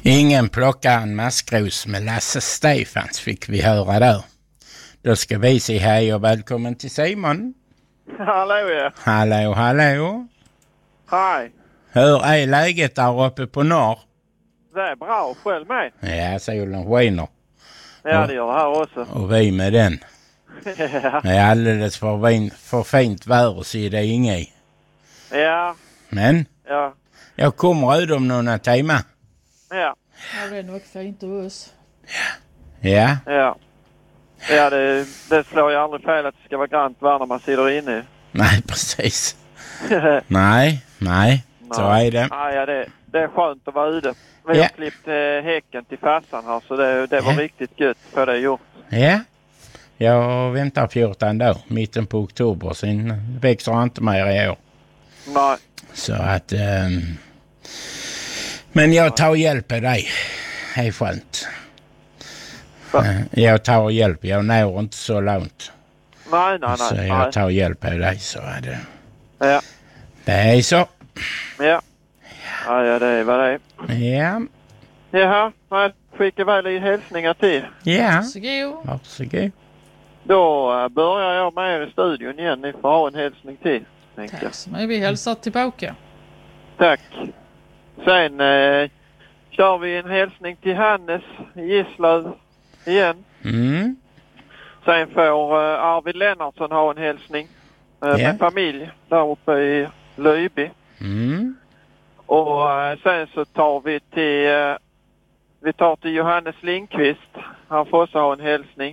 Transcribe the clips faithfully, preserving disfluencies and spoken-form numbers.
Ingen plockar en maskros med Lasse Stefans, fick vi höra där. Då ska vi säga hej och välkommen till Simon. Hallå ja. Hallå, hallå. Hej. Hur är läget där uppe på norr? Det är bra, själv med. Ja, solen skiner. Ja, det gör det här också. Och vi med den. Ja. Det är alldeles för, vin, för fint väder så det är inget. Ja. Men Ja. jag kommer ut om några timmar. Ja. Ja, det är nog fint hos oss. Ja. Ja. Ja, det, det slår ju aldrig fel att det ska vara grant värld när man sitter inne. Nej, precis. nej, nej. Så är det. Ja, ja det, det är skönt att vara ute. Vi Ja. har klippt eh, häcken till fassan här så det, det var Ja. riktigt gött för det gjort. Ja. Jag väntar fjorton dagar, mitten på oktober. Sen växer jag inte mer i år. Nej. Så att... Um, men jag tar hjälp av dig. Det är skönt. Va? Uh, jag tar hjälp. Jag når inte så långt. Nej, nej, nej. Så nej. jag tar hjälp av dig. Så är det. Ja. Det är så. Ja. Ja, ja det är vad det är. Ja. Jaha, jag skickar väl i hälsningar till. Ja. Varsågod. Varsågod. Då uh, börjar jag med er i studion igen. Ni får ha en hälsning till. Tack så mycket. Vi hälsar tillbaka. Tack. Sen eh, kör vi en hälsning till Hannes i Gislöv igen. Mm. Sen får eh, Arvid Lennartsson ha en hälsning eh, Ja. med familj där uppe i Löjby. Mm. Och eh, sen så tar vi till eh, vi tar till Johannes Lindqvist. Han får också ha en hälsning.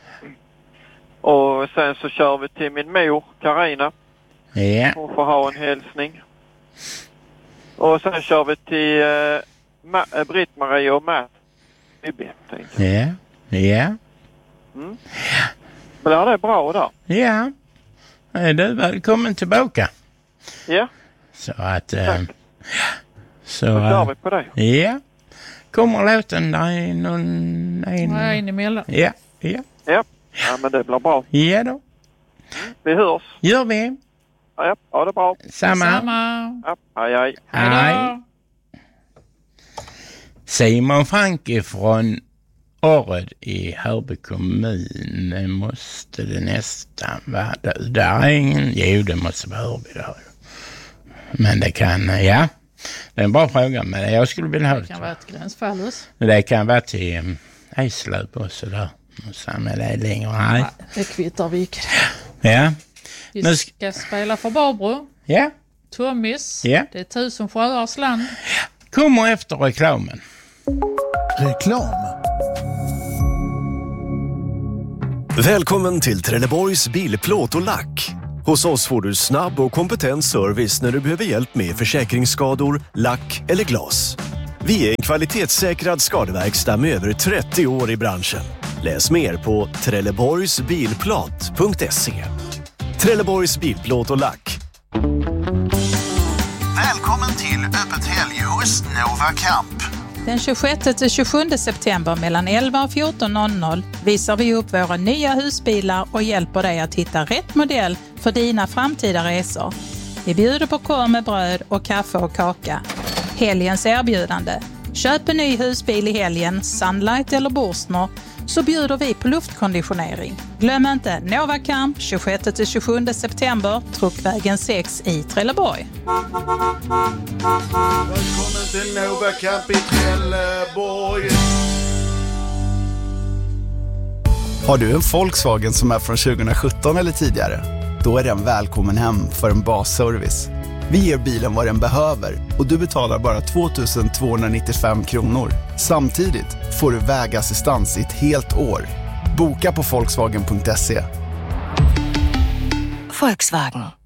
Och sen så kör vi till min mor Karina. Ja. Hon får ha en hälsning. Och sen kör vi till uh, Ma- uh, Britt-Marie och Matt. Ja. Ja. Mm. Men ja, det är bra där. Ja. Är du välkommen tillbaka. Ja. Så att... Tack. Eh, så... Då kör eh, vi på det. Ja. Kommer låten där är någon... En... Nej, in emellan. Ja. Ja. Ja. Ja, men det blir bra. Ja då. Vi hörs. Gör vi. Ja, ja. Ja, det är bra. Samma. Samma. Ja, hej, hej. Hej. Simon Franke från Orred i Hörby kommun. Det måste det nästan vara. Där, där är ingen... Jo, det måste vara Hörby där. Men det kan... Ja. Det är en bra fråga. Men jag skulle vilja ha det. Det kan vara ett gränsfall hos. Det kan vara till um, Eslöv och sådär. Och sen är det längre. Nej. Ja, det kvittar vilket. Ja. Vi Nu ska sk- spela för Barbro. Ja. Tommys. Ja. Det är tusen sjöars land. Kommer efter reklamen. Reklam. Välkommen till Trelleborgs bilplåt och lack. Hos oss får du snabb och kompetent service när du behöver hjälp med försäkringsskador, lack eller glas. Vi är en kvalitetssäkrad skadeverkstad med över trettio år i branschen. Läs mer på trelleborgsbilplåt punkt se. Trelleborgs bilplåt och lack. Välkommen till öppet helg hos Nova Camp. Den tjugosjätte till tjugosjunde september mellan elva och fjorton noll noll visar vi upp våra nya husbilar och hjälper dig att hitta rätt modell för dina framtida resor. Vi bjuder på korv med bröd och kaffe och kaka. Helgens erbjudande. Köp en ny husbil i helgen, Sunlight eller Borstner, så bjuder vi på luftkonditionering. Glöm inte Nova Camp tjugosjätte till tjugosjunde september, Truckvägen sex i Trelleborg. Välkommen till Nova Camp i Trelleborg. Har du en Volkswagen som är från tjugosjutton eller tidigare? Då är den välkommen hem för en basservice. Vi ger bilen vad den behöver och du betalar bara två tusen tvåhundranittiofem kronor. Samtidigt får du vägassistans i ett helt år. Boka på volkswagen punkt se. Volkswagen.